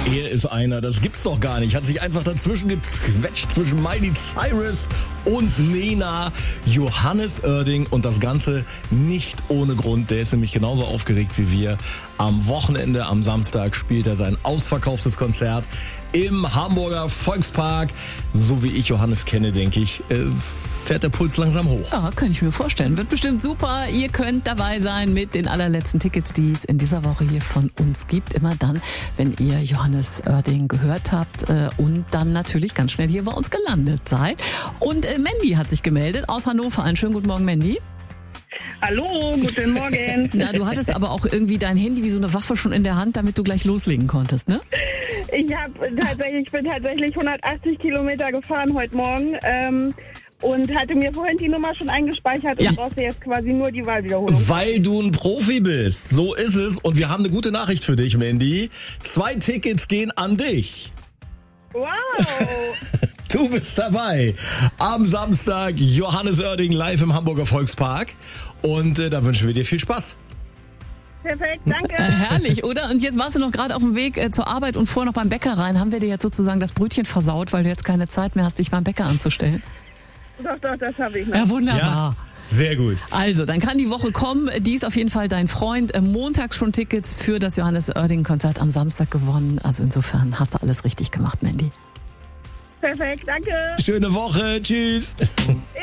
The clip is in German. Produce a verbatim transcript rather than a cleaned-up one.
Er ist einer, das gibt's doch gar nicht. Hat sich einfach dazwischen gequetscht zwischen Miley Cyrus und Nena. Johannes Oerding und das Ganze nicht ohne Grund. Der ist nämlich genauso aufgeregt wie wir. Am Wochenende, am Samstag, spielt er sein ausverkauftes Konzert im Hamburger Volkspark. So wie ich Johannes kenne, denke ich, äh, fährt der Puls langsam hoch. Ja, kann ich mir vorstellen. Wird bestimmt super. Ihr könnt dabei sein mit den allerletzten Tickets, die es in dieser Woche hier von uns gibt. Immer dann, wenn ihr Johannes Oerding gehört habt äh, und dann natürlich ganz schnell hier bei uns gelandet seid. Und äh, Mandy hat sich gemeldet aus Hannover. Einen schönen guten Morgen, Mandy. Hallo, guten Morgen. Na, du hattest aber auch irgendwie dein Handy wie so eine Waffe schon in der Hand, damit du gleich loslegen konntest, ne? Ich habe tatsächlich, ich bin tatsächlich hundertachtzig Kilometer gefahren heute Morgen ähm, und hatte mir vorhin die Nummer schon eingespeichert und Ja. brauchte jetzt quasi nur die Wahlwiederholung. Weil du ein Profi bist. So ist es. Und wir haben eine gute Nachricht für dich, Mandy. Zwei Tickets gehen an dich. Wow! Du bist dabei. Am Samstag Johannes Oerding live im Hamburger Volkspark. Und äh, da wünschen wir dir viel Spaß. Perfekt, danke. Äh, herrlich, oder? Und jetzt warst du noch gerade auf dem Weg äh, zur Arbeit und vorher noch beim Bäcker rein. Haben wir dir jetzt sozusagen das Brötchen versaut, weil du jetzt keine Zeit mehr hast, dich beim Bäcker anzustellen? Doch, doch, das habe ich noch. Ja, wunderbar. Ja, sehr gut. Also, dann kann die Woche kommen. Die ist auf jeden Fall dein Freund. Äh, Montags schon Tickets für das Johannes Oerding-Konzert am Samstag gewonnen. Also insofern hast du alles richtig gemacht, Mandy. Perfekt, danke. Schöne Woche. Tschüss.